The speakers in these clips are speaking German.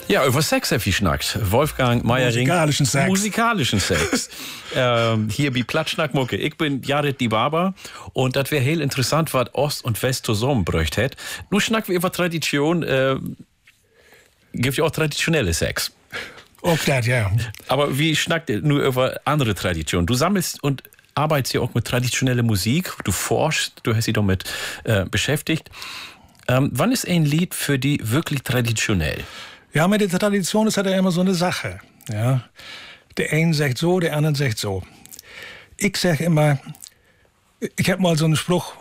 Ja, über Sex habe ich schnackt. Wolfgang Meiering. Musikalischen Sex. Hier bei Plattschnackmucke. Ich bin Jared die Barber und das wäre heel interessant, was Ost und West zusammenbräucht hat. Nun schnacken wir über Tradition. Gibt ja auch traditionelle Sex. Auch das, ja. Aber wie schnackt ihr nur über andere Traditionen? Du sammelst und arbeitest ja auch mit traditioneller Musik. Du forschst, du hast dich damit beschäftigt. Wann ist ein Lied für die wirklich traditionell? Ja, mit der Tradition ist das ja immer so eine Sache. Ja. Der eine sagt so, der andere sagt so. Ich sage immer, ich habe mal so einen Spruch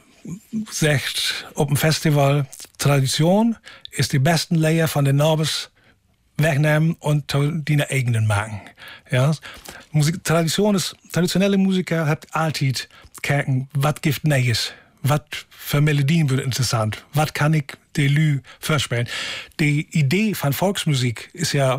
gesagt, auf dem Festival, Tradition ist die besten Layer von den Nobels wegnehmen und die eigenen machen. Ja. Traditionelle Musiker hat altijd kijken, was gibt Neues, was für Melodien wird interessant, was kann ich die Lü vorspielen. Die Idee von Volksmusik ist ja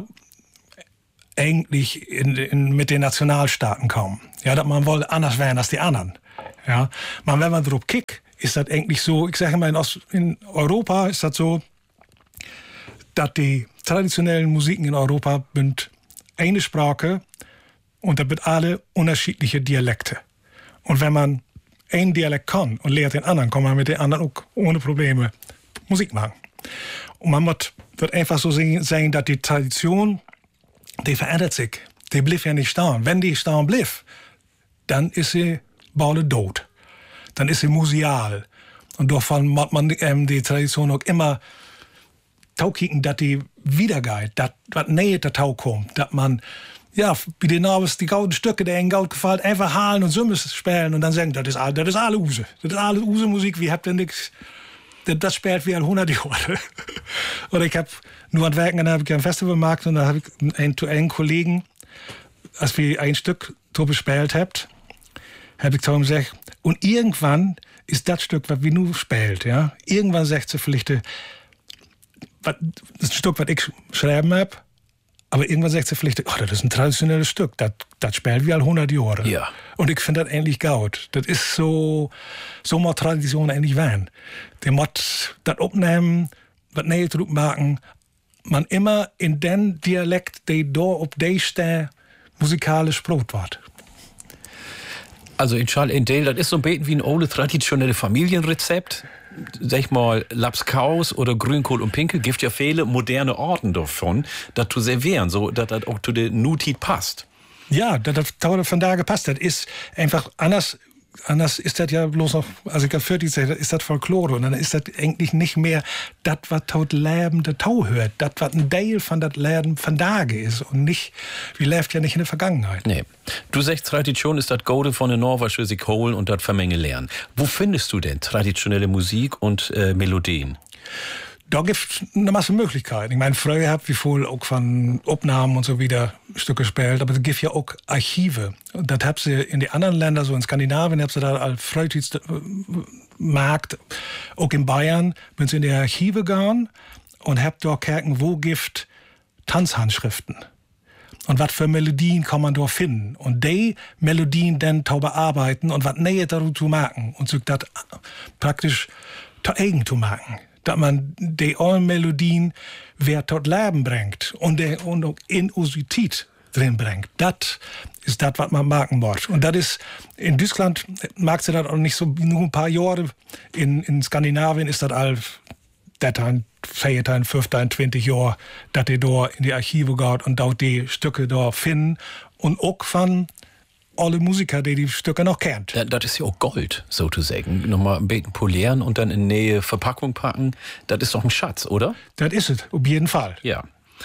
eigentlich mit den Nationalstaaten kommen. Ja, dass man wollte anders werden als die anderen. Ja, man, wenn man drauf kickt, ist das eigentlich so, ich sage mal, in Europa ist das so, dass die traditionellen Musiken in Europa sind eine Sprache und da wird alle unterschiedliche Dialekte. Und wenn man einen Dialekt kann und lehrt den anderen, kann man mit den anderen auch ohne Probleme Musik machen. Und man wird einfach so sehen, dass die Tradition, die verändert sich. Die blieb ja nicht stehen. Wenn die stehen blieb, dann ist sie bald tot. Dann ist sie museal. Und davon muss man die Tradition auch immer kicken, dass die wiedergeht, dass was näher dazu kommt, dass man ja, wie den Nabels die gouden Stücke, die ihnen goud gefällt, einfach halen und Summen spielen und dann sagen, das ist alle Use. Das ist alle Use-Musik, wir habt ja nichts. Das spielt wie 100 Jahre. Oder ich habe nur an Werken, dann habe ich einen Festival gemacht und da habe ich einen Kollegen, als wir ein Stück so gespielt habt, habe ich zu ihm gesagt, und irgendwann ist das Stück, was wir nur spielt, ja, irgendwann sagt sie vielleicht, das ist ein Stück, was ich schreiben habe, aber irgendwann sagt sie vielleicht, das ist ein traditionelles Stück, das spielt wie 100 Jahre. Ja. Und ich finde das eigentlich gut. Das ist so mal Tradition eigentlich werden. Der muss das aufnehmen, was näher drüber machen, man immer in den Dialekt, der da auf der Stelle musikalisch Brot wird. Also in Dale, das ist so ein bisschen wie ein old traditionelles Familienrezept. Sag ich mal, Lapskaus oder Grünkohl und Pinkel gibt ja viele moderne Orten davon, das zu servieren, so dass das auch zu der Nutit passt. Ja, das von da gepasst. Das ist einfach anders ist das ja bloß noch, also ich habe 40 ist das Folklore und dann ist das eigentlich nicht mehr das, was tot Leben der Tau hört, das, was ein Teil von das Leben von Tage ist und nicht, wir leben ja nicht in der Vergangenheit. Nee. Du sagst, Tradition ist das Gode von der Norwegische sich holen und das Vermenge lernen. Wo findest du denn traditionelle Musik und Melodien? Da gibt es eine Masse Möglichkeiten. Ich meine, früher habt wir voll auch von Aufnahmen und so wieder Stücke gespielt, aber es gibt ja auch Archive. Und das habt ihr in den anderen Ländern, so in Skandinavien, habt ihr da als Freitidsmarkt, auch in Bayern, wenn sie in die Archive gehen und habt dort gucken, wo gibt Tanzhandschriften. Und was für Melodien kann man dort finden. Und die Melodien dann bearbeiten und was näher dazu machen und so das praktisch zu eigen zu machen. Dass man die allen Melodien wer tot Leben bringt und auch Inusität drin bringt. Das ist das, was man machen muss. Und das ist, in Deutschland mag sie das auch nicht so, nur ein paar Jahre. In Skandinavien ist das all, das 14, 15, 20 Jahre, dass die da in die Archive geht und dort die Stücke da finden. Und auch von alle Musiker, die Stücke noch kennt. Das ist ja auch Gold, sozusagen. Nochmal ein bisschen polieren und dann in Nähe Verpackung packen. Das ist doch ein Schatz, oder? Das ist es, auf jeden Fall. Ja.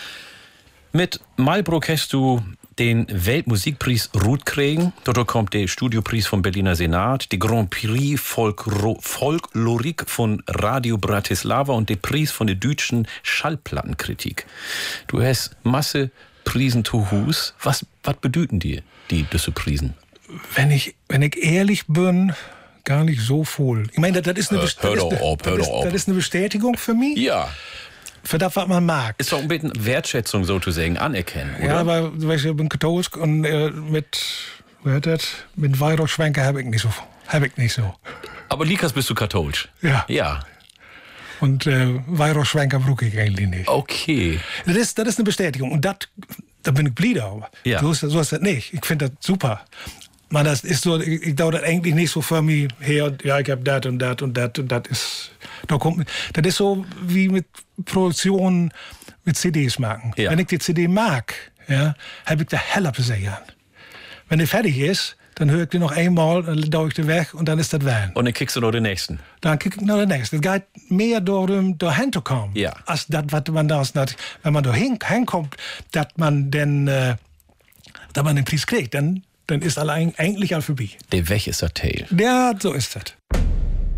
Mit Malbrook hast du den Weltmusikpreis Ruth kriegen. Dort kommt der Studiopreis vom Berliner Senat, die Grand Prix Folklorik von Radio Bratislava und der Preis von der deutschen Schallplattenkritik. Du hast Masse Prisen zu Hus. Was bedeuten dir diese Prisen? Wenn ich ehrlich bin, gar nicht so voll. Ich meine, das ist eine Bestätigung für mich. Ja. Für das, was man mag. Ist doch ein bisschen Wertschätzung sozusagen, anerkennen, oder? Ja, aber ich bin katholisch und mit Weihrauchschwenker habe ich nicht so. Aber Likas bist du katholisch? Ja. Ja. Und Weihrauchschwenker brauche ich eigentlich nicht. Okay. Das ist eine Bestätigung. Und da bin ich blieb darüber. Ja. So ist das nicht. Ich finde das super. Man, das ist so, ich dauert eigentlich nicht so für mich her, ja, ich habe das und das und das und das ist, das ist so wie mit Produktionen mit CDs machen. Ja. Wenn ich die CD mag, ja, habe ich da heller gesehen. Wenn die fertig ist, dann höre ich die noch einmal, dann dauere ich die weg und dann ist das weg. Und dann kriegst du noch den nächsten. Dann krieg ich noch den nächsten. Es geht mehr darum, dahin zu kommen, Ja. als das, was man da, wenn man da hinkommt, dass man den Preis kriegt, dann ist allein eigentlich all vorbei. Der Weg ist der Teil. Ja, so ist das.